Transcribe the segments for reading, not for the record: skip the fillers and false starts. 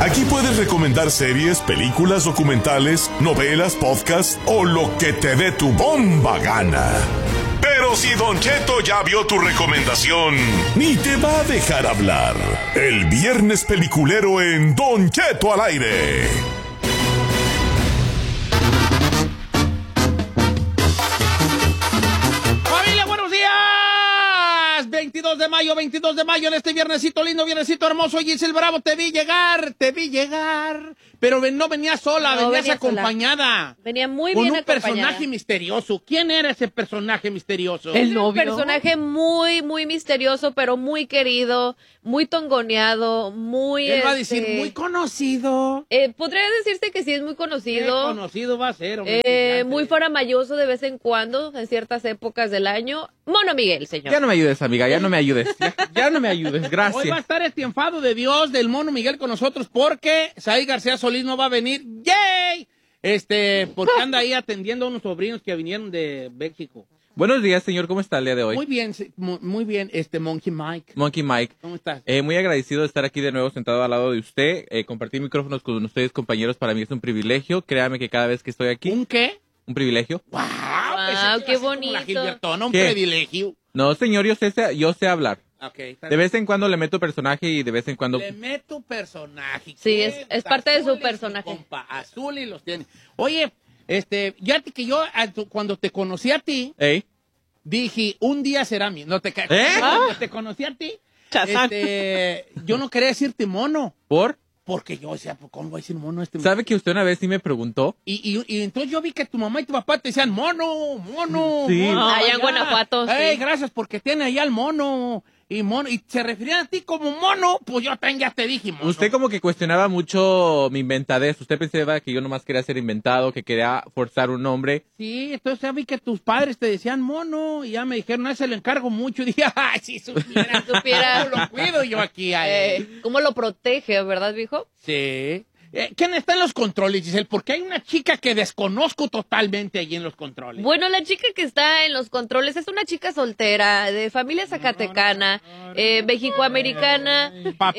Aquí puedes recomendar series, películas, documentales, novelas, podcasts o lo que te dé tu bomba gana. Pero si Don Cheto ya vio tu recomendación, ni te va a dejar hablar. El viernes peliculero en Don Cheto al aire. ¡Familia, buenos días! 22 de mayo, en este viernesito lindo, viernesito hermoso. Giselle Bravo, te vi llegar. Pero no venías sola, No, venías venía acompañada. sola. Venía muy con bien un acompañada. personaje misterioso. ¿Quién era ese personaje misterioso? Es un personaje muy, muy misterioso, pero muy querido, muy tongoneado, muy... Él va a decir, muy conocido. Podría decirse que sí es muy Qué conocido. conocido va a ser. Hombre, Muy faramayoso de vez en cuando, en ciertas épocas del año. Mono Miguel, señor. Ya no me ayudes, amiga, ya no me ayudes. Ya no me ayudes, Hoy va a gracias. estar este enfado de Dios del Mono Miguel con nosotros porque Said García Solís no va a venir. ¡Yay! Porque anda ahí atendiendo a unos sobrinos que vinieron de México. Buenos días, señor, ¿cómo está el día de hoy? Muy bien, Monkey Mike. Monkey Mike. ¿Cómo estás? Muy agradecido de estar aquí de nuevo sentado al lado de usted. Compartir micrófonos con ustedes, compañeros, para mí es un privilegio. Créame que cada vez que estoy aquí... ¿Un qué? Un privilegio. ¡Wow! Wow, qué bonito. La Gilbertona, un ¿Qué? privilegio. No, señor, yo sé hablar. Ok, está De bien. vez en cuando le meto personaje y de vez en cuando... Le meto personaje. Sí, ¿Qué? es parte de su Azul y personaje. Compa, azul y los tiene. Oye, ya que yo, cuando te conocí a ti, ¿Ey? dije, un día será mío. No te ca- ¿Eh? Cuando te conocí a ti, yo no quería decirte mono. ¿Por? Porque yo decía, pues, ¿cómo voy a decir mono este? ¿Sabe que usted una vez sí me preguntó? Y entonces yo vi que tu mamá y tu papá te decían mono. Sí. mono, Allá en ya. Guanajuato, sí. Ey, gracias porque tiene allá al mono. Y se referían a ti como mono, pues yo también ya te dije mono. Usted como que cuestionaba mucho mi inventadez. Usted pensaba que yo nomás quería ser inventado, que quería forzar un nombre. Sí, entonces ya vi que tus padres te decían mono y ya me dijeron, no, se lo encargo mucho. Y dije, ay, si supiera, Supiera. ¿cómo lo cuido yo aquí a él? ¿Cómo lo protege, verdad, viejo? Sí. ¿Quién está en los controles, Giselle? Porque hay una chica que desconozco totalmente allí en los controles. Bueno, la chica que está en los controles es una chica soltera, de familia zacatecana, mexicoamericana,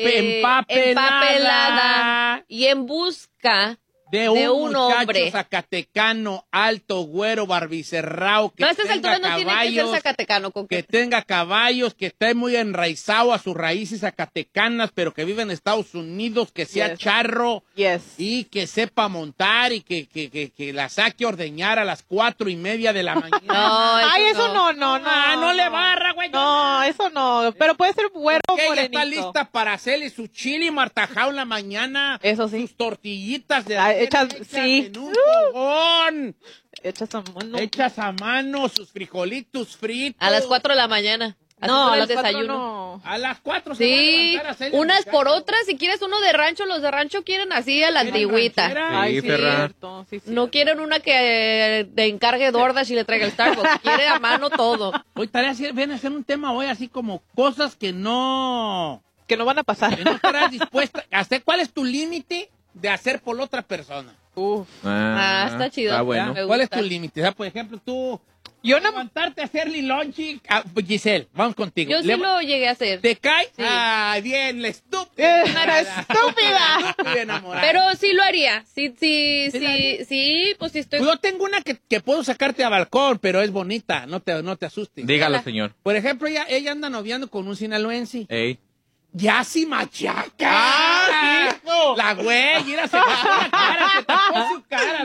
empapelada y en busca de un muchacho hombre. zacatecano, alto, güero, barbicerrao, que No, a estas tenga alturas no tiene que ser caballos, zacatecano. ¿Con que qué? tenga caballos, que esté muy enraizado a sus raíces zacatecanas, pero que vive en Estados Unidos, que sea Yes. charro Yes. y que sepa montar y que la saque a ordeñar a las 4:30 de la mañana. No, Ay, eso no. No le barra, güey. No, eso no. Pero puede ser güero o Que ella morenito. está lista para hacerle su chili martajao en la mañana. Eso sí. Sus tortillitas de Ah, hechas- hechas sí. en un fogón. Hechas a mano. Hechas a mano, sus frijolitos fritos. a las 4 de la mañana. Así No, para a el las 4 desayuno. no. A las 4 se Sí, van a levantar a hacerle unas muchacho. por otras. Si quieres uno de rancho, los de rancho quieren así a la ¿Quieren antigüita. ranchera? Ay, Sí, sí, Ferran. cierto. Sí, No cierto. quieren una que te encargue DoorDash y le traiga el Starbucks. Quiere a mano todo. Hoy ven a hacer un tema hoy así como cosas que no Que no van a pasar. estarás dispuesta a hacer. ¿Cuál es tu límite de hacer por la otra persona? Uf. Ah, está chido. Está bueno. Me ¿Cuál es gusta. tu límite? O sea, por ejemplo, tú Yo no. levantarte a hacerle lunch. Giselle, vamos contigo. Yo sí lo llegué a hacer. ¿Te cae? Sí. Ay, bien, la estúpida. ¡Eres estúpida! Estúpida enamorada. Pero sí lo haría. Sí, ¿Sí la harías? pues sí estoy... Yo tengo una que puedo sacarte a balcón, pero es bonita, no te asustes. Dígalo, señor. Por ejemplo, ella anda noviando con un sinaloense. Ey. ¡Ya sí machaca! Ah, sí. La güey, mira, se tapó la cara, se tapó su cara.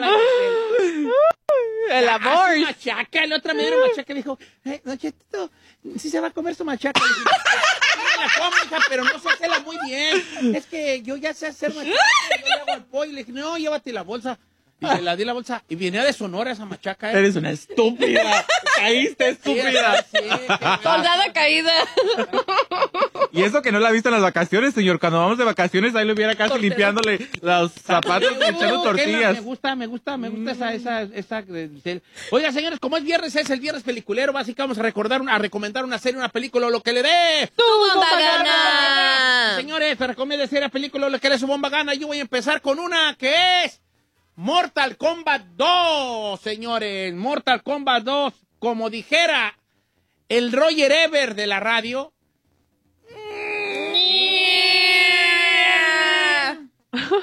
El amor. Así machaca, la otra me dieron machaca y dijo, Don Chetito, sí se va a comer su machaca. Le dije, "Sí, la como, hija, pero no sé hacerla muy bien. Es que yo ya sé hacer machaca, yo le hago al pollo". Le dije, no, llévate la bolsa. Y se la di la bolsa. Y venía de Sonora esa machaca. Eres una estúpida. Caíste, estúpida. Sí, Soldada caída. Y eso que no la ha visto en las vacaciones, señor. Cuando vamos de vacaciones, ahí lo hubiera casi Tortero. limpiándole los zapatos y echando tortillas. Me gusta esa Giselle. Oiga, señores, como es viernes, es el viernes peliculero, básicamente vamos a recomendar una serie, una película, o lo que le dé. ¡Tu bomba gana! Señores, te recomiendo serie, película, o lo que le dé su bomba gana. Yo voy a empezar con una que es Mortal Kombat 2, señores. Mortal Kombat 2, como dijera el Roger Ebert de la radio.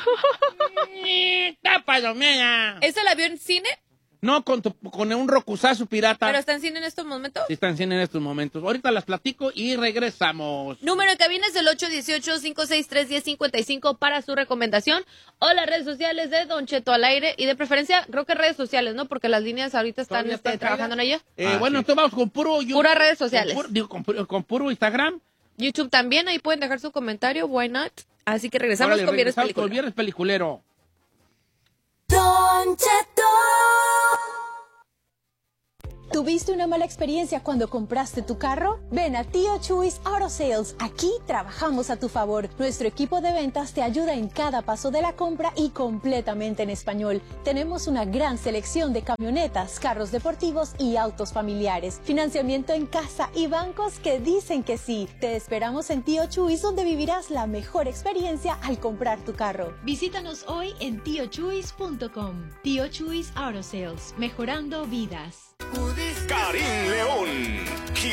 Palomera. ¿Ese la vio en cine? No, con un rocusazo pirata. ¿Pero está en cine en estos momentos? Sí, están en estos momentos. Ahorita las platico y regresamos. Número de cabina es el 818-563-1055 para su recomendación o las redes sociales de Don Cheto al aire y de preferencia, creo que redes sociales, ¿no? Porque las líneas ahorita están ¿Todavía están trabajando en ella. Bueno, entonces vamos con puro... Puras redes sociales. Con puro Instagram. YouTube también, ahí pueden dejar su comentario, why not? Así que regresamos Órale, con Viernes regresamos Película. con Viernes Peliculero. Don Cheto. ¿Tuviste una mala experiencia cuando compraste tu carro? Ven a Tío Chuys Auto Sales. Aquí trabajamos a tu favor. Nuestro equipo de ventas te ayuda en cada paso de la compra y completamente en español. Tenemos una gran selección de camionetas, carros deportivos y autos familiares. Financiamiento en casa y bancos que dicen que sí. Te esperamos en Tío Chuys, donde vivirás la mejor experiencia al comprar tu carro. Visítanos hoy en tiochuys.com. Tío Chuys Auto Sales, mejorando vidas. Karim León.